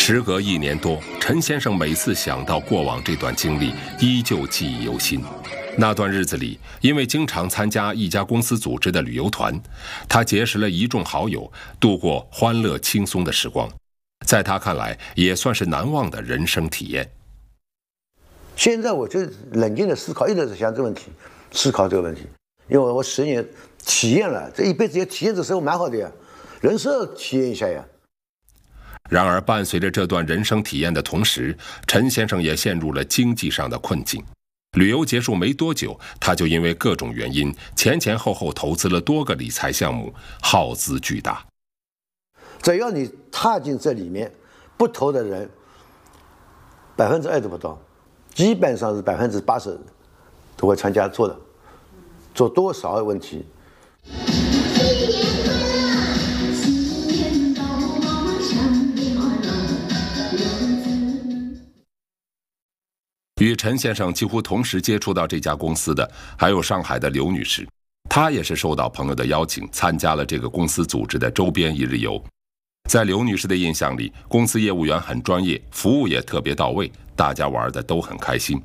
时隔1年多，陈先生每次想到过往这段经历，依旧记忆犹新。那段日子里，因为经常参加一家公司组织的旅游团，他结识了一众好友，度过欢乐轻松的时光。在他看来，也算是难忘的人生体验。 现在我就冷静的思考，一直在想这个问题，思考这个问题，因为我10年体验了，这一辈子也体验这生活蛮好的呀，人生要体验一下呀。 然而，伴随着这段人生体验的同时，陈先生也陷入了经济上的困境。旅游结束没多久，他就因为各种原因，前后投资了多个理财项目，耗资巨大。 只要你踏进这里面，不投的人2%都不到，基本上是80%都会参加做的，做多少的问题。 与陈先生几乎同时接触到这家公司的，还有上海的刘女士。她也是受到朋友的邀请，参加了这个公司组织的周边一日游。在刘女士的印象里，公司业务员很专业，服务也特别到位，大家玩的都很开心。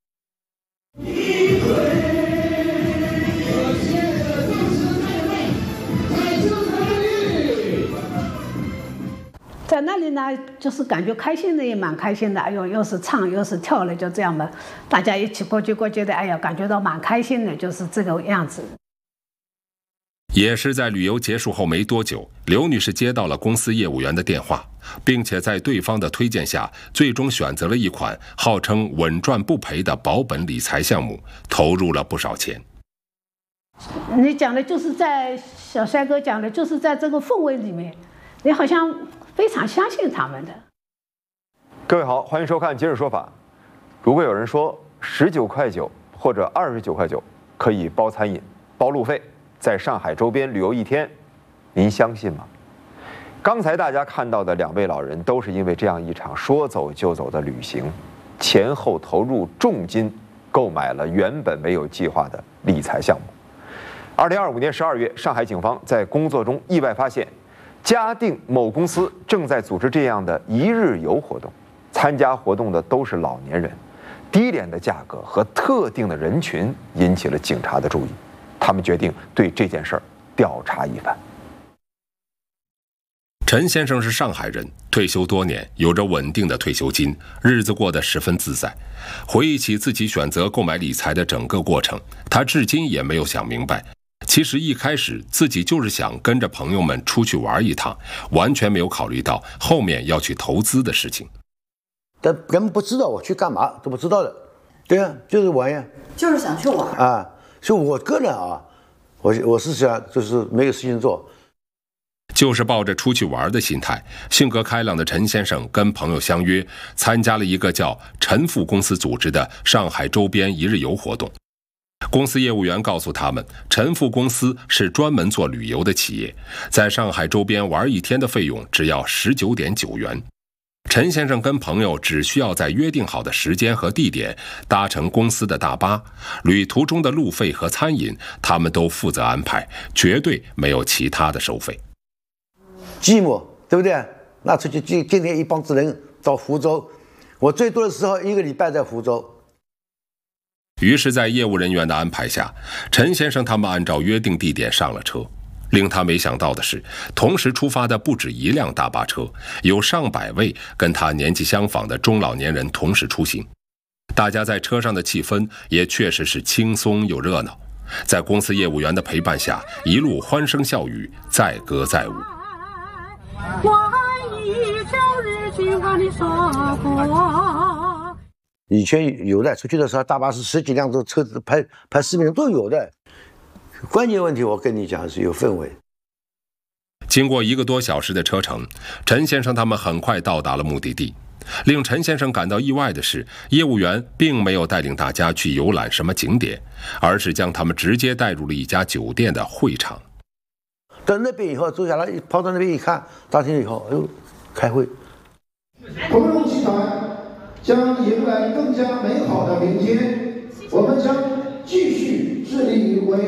在那里呢，就是感觉开心的也蛮开心的，哎呦，又是唱又是跳的，就这样吧，大家一起过去的，哎呀，感觉到蛮开心的，就是这个样子。 也是在旅游结束后没多久，刘女士接到了公司业务员的电话，并且在对方的推荐下，最终选择了一款号称稳赚不赔的保本理财项目，投入了不少钱。 你讲的就是在小帅哥讲的，就是在这个氛围里面，你好像非常相信他们的。 各位好，欢迎收看《今日说法》。如果有人说19.9块或者29.9块可以包餐饮、包路费，在上海周边旅游1天，您相信吗？刚才大家看到的2位老人，都是因为这样一场说走就走的旅行，前后投入重金购买了原本没有计划的理财项目。2025年12月，上海警方在工作中意外发现，嘉定某公司正在组织这样的一日游活动，参加活动的都是老年人，低廉的价格和特定的人群引起了警察的注意。他们决定对这件事儿调查一番。 陈先生是上海人，退休多年，有着稳定的退休金，日子过得十分自在。回忆起自己选择购买理财的整个过程，他至今也没有想明白，其实一开始自己就是想跟着朋友们出去玩一趟，完全没有考虑到后面要去投资的事情。 但根本不知道我去干嘛，都不知道的。对呀，就是玩呀， 就是想去玩啊。就我个人啊，我是想就是没有事情做， 就是抱着出去玩的心态，性格开朗的陈先生跟朋友相约，参加了一个叫陈富公司组织的上海周边一日游活动。公司业务员告诉他们，陈富公司是专门做旅游的企业，在上海周边玩1天的费用只要19.9元。陈先生跟朋友只需要在约定好的时间和地点搭乘公司的大巴，旅途中的路费和餐饮他们都负责安排，绝对没有其他的收费。 寂寞对不对？那出去今天一帮子人到福州，我最多的时候1个礼拜在福州。 于是在业务人员的安排下，陈先生他们按照约定地点上了车。令他没想到的是，同时出发的不止1辆大巴车，有上百位跟他年纪相仿的中老年人同时出行。大家在车上的气氛也确实是轻松又热闹，在公司业务员的陪伴下，一路欢声笑语，载歌载舞。 以前有的出去的时候，大巴是10几辆的车子排视频都有的。关键问题我跟你讲是有氛围。 经过1个多小时的车程，陈先生他们很快到达了目的地。令陈先生感到意外的是，业务员并没有带领大家去游览什么景点，而是将他们直接带入了一家酒店的会场。 到那边以后坐下来，跑到那边一看，大厅以后，哎呦，开会。 鸿融集团将迎来更加美好的明天，我们将继续致力于为